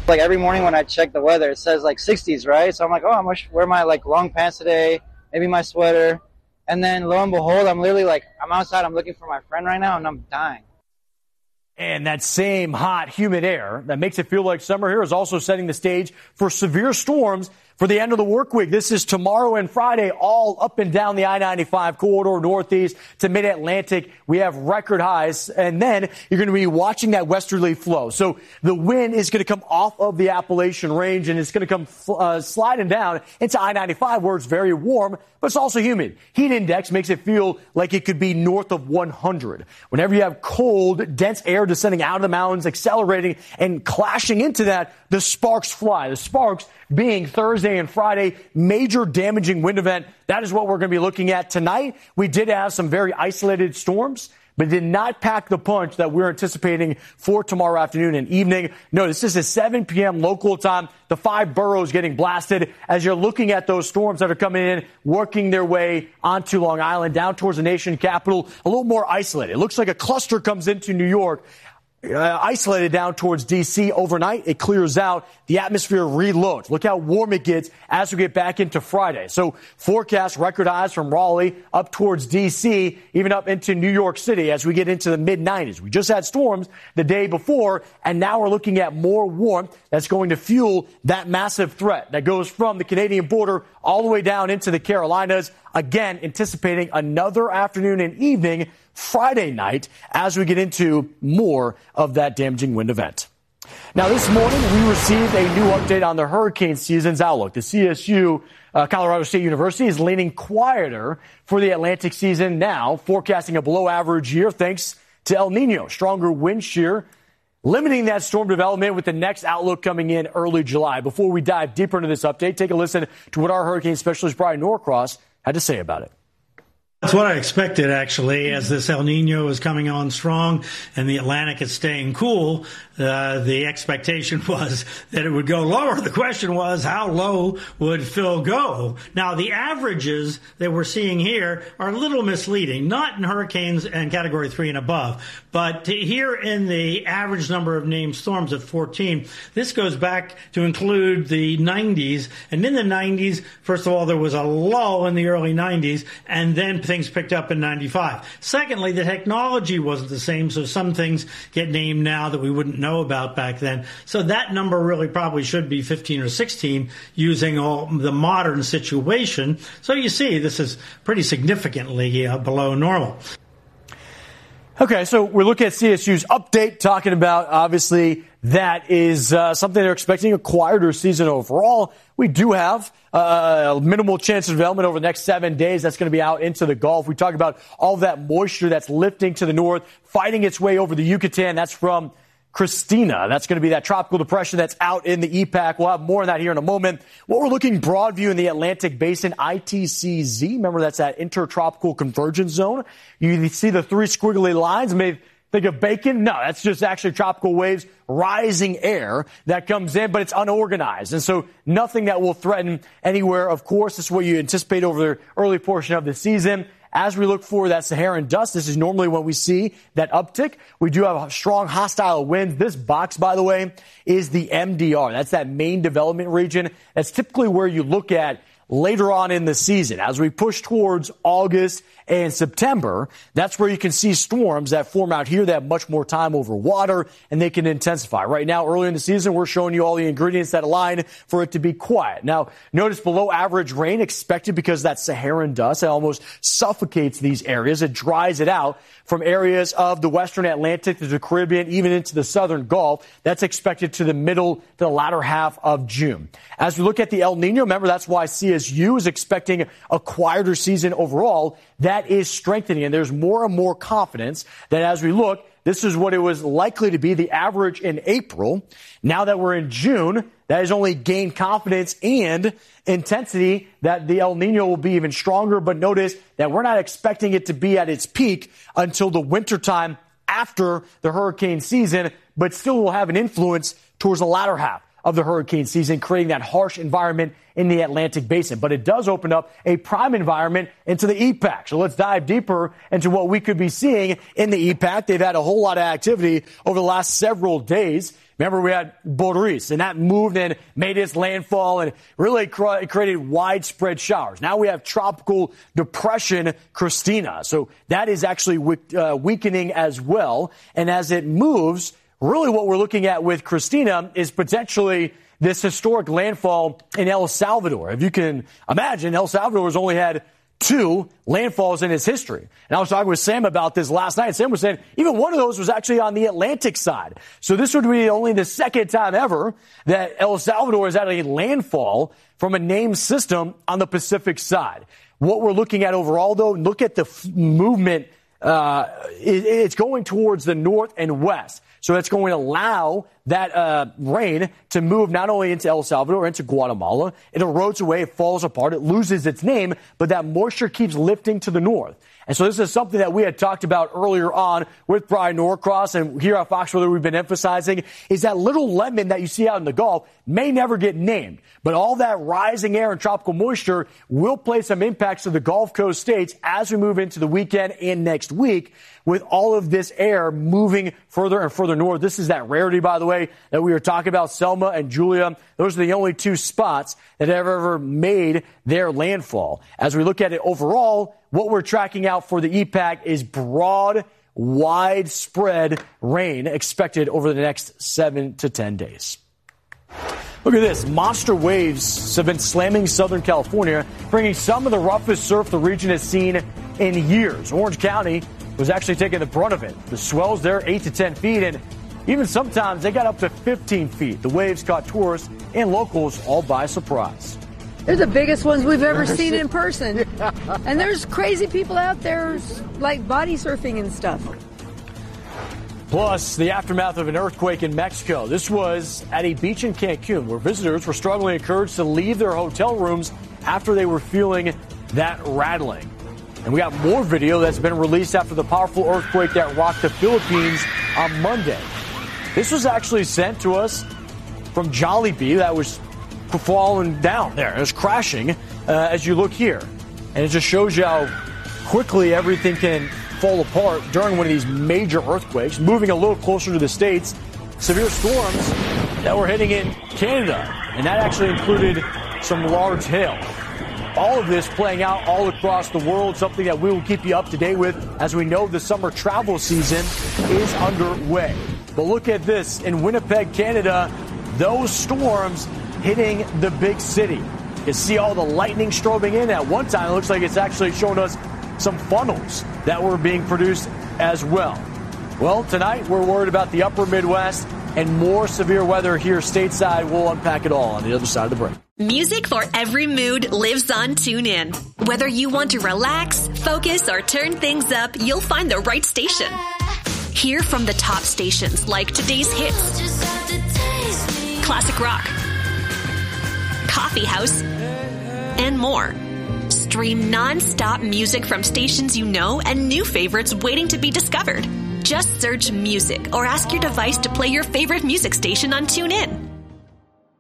Like every morning when I check the weather, it says like 60s, right? So I'm like, oh, I'm going to wear my like long pants today, maybe my sweater. And then lo and behold, I'm literally like, I'm outside, I'm looking for my friend right now, and I'm dying. And that same hot, humid air that makes it feel like summer here is also setting the stage for severe storms for the end of the work week. This is tomorrow and Friday, all up and down the I-95 corridor, northeast to mid-Atlantic. We have record highs, and then you're going to be watching that westerly flow. So the wind is going to come off of the Appalachian Range, and it's going to come sliding down into I-95 where it's very warm, but it's also humid. Heat index makes it feel like it could be north of 100. Whenever you have cold, dense air descending out of the mountains, accelerating and clashing into that, the sparks fly. The sparks being Thursday and Friday, major damaging wind event. That is what we're going to be looking at tonight. We did have some very isolated storms, but did not pack the punch that we're anticipating for tomorrow afternoon and evening. Notice this is 7 p.m. local time. The 5 boroughs getting blasted as you're looking at those storms that are coming in, working their way onto Long Island, down towards the nation capital, a little more isolated. It looks like a cluster comes into New York. Isolated down towards D.C. overnight. It clears out. The atmosphere reloads. Look how warm it gets as we get back into Friday. So forecast record highs from Raleigh up towards D.C., even up into New York City as we get into the mid-90s. We just had storms the day before, and now we're looking at more warmth that's going to fuel that massive threat that goes from the Canadian border all the way down into the Carolinas. Again, anticipating another afternoon and evening Friday night as we get into more of that damaging wind event. Now, this morning, we received a new update on the hurricane season's outlook. The CSU, Colorado State University, is leaning quieter for the Atlantic season now, forecasting a below-average year thanks to El Nino. Stronger wind shear, limiting that storm development with the next outlook coming in early July. Before we dive deeper into this update, take a listen to what our hurricane specialist, Brian Norcross, had to say about it. That's what I expected, actually, as this El Nino is coming on strong and the Atlantic is staying cool. The expectation was that it would go lower. The question was, how low would Phil go? Now, the averages that we're seeing here are a little misleading, not in hurricanes and Category 3 and above, but here in the average number of named storms at 14, this goes back to include the 90s. And in the 90s, first of all, there was a lull in the early 90s, and then things picked up in 95. Secondly, the technology wasn't the same, so some things get named now that we wouldn't know about back then. So that number really probably should be 15 or 16 using all the modern situation. So you see, this is pretty significantly below normal. Okay, so we're looking at CSU's update, talking about, obviously, that is something they're expecting, a quieter season overall. We do have a minimal chance of development over the next 7 days. That's going to be out into the Gulf. We talk about all that moisture that's lifting to the north, fighting its way over the Yucatan. That's from Christina. That's going to be that tropical depression that's out in the EPAC. We'll have more on that here in a moment. What we're looking broad view in the Atlantic Basin, ITCZ. Remember, that's that intertropical convergence zone. You see the 3 squiggly lines. Maybe think of bacon. No, that's just actually tropical waves, rising air that comes in, but it's unorganized. And so nothing that will threaten anywhere. Of course, this is what you anticipate over the early portion of the season. As we look for that Saharan dust, this is normally when we see that uptick. We do have strong hostile winds. This box, by the way, is the MDR. That's that main development region. That's typically where you look at later on in the season. As we push towards August and September, that's where you can see storms that form out here that have much more time over water, and they can intensify. Right now, early in the season, we're showing you all the ingredients that align for it to be quiet. Now, notice below average rain expected because that Saharan dust that almost suffocates these areas. It dries it out from areas of the western Atlantic to the Caribbean, even into the southern Gulf. That's expected to the middle to the latter half of June. As we look at the El Nino, remember, that's why CSU is expecting a quieter season overall. That is strengthening, and there's more and more confidence that as we look, this is what it was likely to be, the average in April. Now that we're in June, that has only gained confidence and intensity that the El Nino will be even stronger. But notice that we're not expecting it to be at its peak until the wintertime after the hurricane season, but still will have an influence towards the latter half. of the hurricane season, creating that harsh environment in the Atlantic basin. But it does open up a prime environment into the EPAC. So let's dive deeper into what we could be seeing in the EPAC. They've had a whole lot of activity over the last several days. Remember, we had Boris, and that moved and made its landfall and really created widespread showers. Now we have tropical depression Christina. So that is actually weakening as well. And as it moves, really what we're looking at with Christina is potentially this historic landfall in El Salvador. If you can imagine, El Salvador has only had 2 landfalls in its history. And I was talking with Sam about this last night. Sam was saying even one of those was actually on the Atlantic side. So this would be only the second time ever that El Salvador has had a landfall from a named system on the Pacific side. What we're looking at overall, though, look at the movement. It's going towards the north and west. So that's going to allow that rain to move not only into El Salvador, into Guatemala. It erodes away, it falls apart, it loses its name, but that moisture keeps lifting to the north. And so this is something that we had talked about earlier on with Brian Norcross, and here at Fox Weather we've been emphasizing, is that little lemon that you see out in the Gulf may never get named. But all that rising air and tropical moisture will play some impacts to the Gulf Coast states as we move into the weekend and next week, with all of this air moving further and further north. This is that rarity, by the way, that we were talking about, Selma and Julia. Those are the only 2 spots that have ever made their landfall. As we look at it overall, what we're tracking out for the EPAC is broad, widespread rain expected over the next 7 to 10 days. Look at this. Monster waves have been slamming Southern California, bringing some of the roughest surf the region has seen in years. Orange County was actually taking the brunt of it. The swells there 8 to 10 feet, and even sometimes they got up to 15 feet. The waves caught tourists and locals all by surprise. They're the biggest ones we've ever seen in person. And there's crazy people out there like body surfing and stuff. Plus, the aftermath of an earthquake in Mexico. This was at a beach in Cancun where visitors were strongly encouraged to leave their hotel rooms after they were feeling that rattling. And we got more video that's been released after the powerful earthquake that rocked the Philippines on Monday. This was actually sent to us from Jollibee that was falling down there. It was crashing as you look here. And it just shows you how quickly everything can fall apart during one of these major earthquakes. Moving a little closer to the States, severe storms that were hitting in Canada. And that actually included some large hail. All of this playing out all across the world, something that we will keep you up to date with as we know the summer travel season is underway. But look at this. In Winnipeg, Canada, those storms hitting the big city. You see all the lightning strobing in. At one time, it looks like it's actually showing us some funnels that were being produced as well. Well, tonight we're worried about the upper Midwest and more severe weather here stateside. We'll unpack it all on the other side of the break. Music for every mood lives on TuneIn. Whether you want to relax, focus, or turn things up, you'll find the right station. Hear from the top stations like today's hits, classic rock, coffee house, and more. Stream non-stop music from stations you know and new favorites waiting to be discovered. Just search music or ask your device to play your favorite music station on TuneIn.